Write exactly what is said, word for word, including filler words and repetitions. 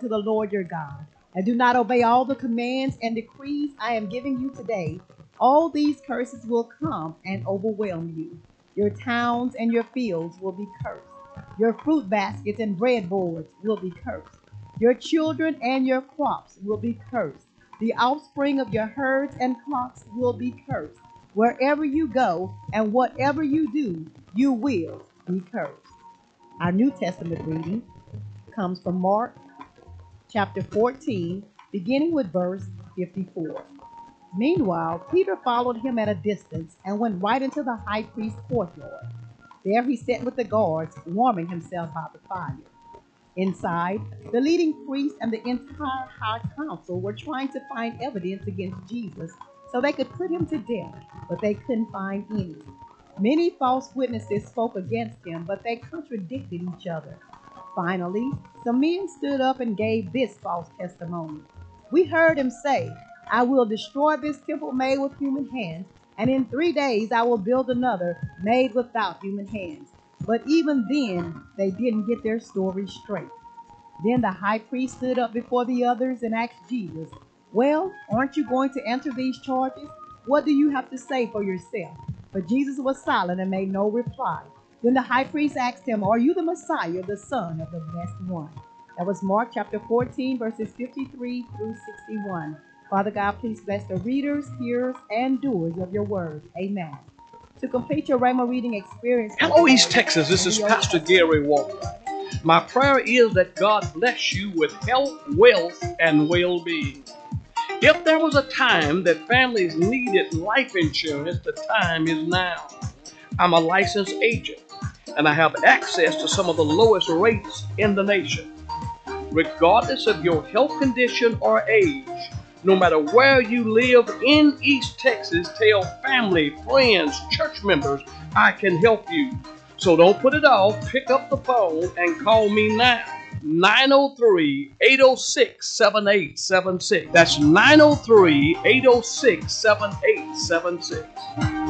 to the Lord your God, and do not obey all the commands and decrees I am giving you today, all these curses will come and overwhelm you. Your towns and your fields will be cursed. Your fruit baskets and breadboards will be cursed. Your children and your crops will be cursed. The offspring of your herds and flocks will be cursed. Wherever you go and whatever you do, you will be cursed. Our New Testament reading comes from Mark chapter fourteen, beginning with verse fifty-four. Meanwhile, Peter followed him at a distance and went right into the high priest's courtyard. There he sat with the guards, warming himself by the fire. Inside, the leading priests and the entire high council were trying to find evidence against Jesus so they could put him to death, but they couldn't find any. Many false witnesses spoke against him, but they contradicted each other. Finally, some men stood up and gave this false testimony. We heard him say, I will destroy this temple made with human hands, and in three days I will build another made without human hands. But even then, they didn't get their story straight. Then the high priest stood up before the others and asked Jesus, Well, aren't you going to answer these charges? What do you have to say for yourself? But Jesus was silent and made no reply. Then the high priest asked him, Are you the Messiah, the Son of the Blessed One? That was Mark chapter fourteen, verses fifty-three through sixty-one. Father God, please bless the readers, hearers, and doers of your word. Amen. To complete your Rhema reading experience. Hello, East Texas. This is Pastor Gary Walker. My prayer is that God bless you with health, wealth, and well-being. If there was a time that families needed life insurance, the time is now. I'm a licensed agent, and I have access to some of the lowest rates in the nation. Regardless of your health condition or age, no matter where you live in East Texas, tell family, friends, church members, I can help you. So don't put it off. Pick up the phone and call me now. nine oh three, eight oh six, seven eight seven six. That's nine oh three, eight oh six, seven eight seven six.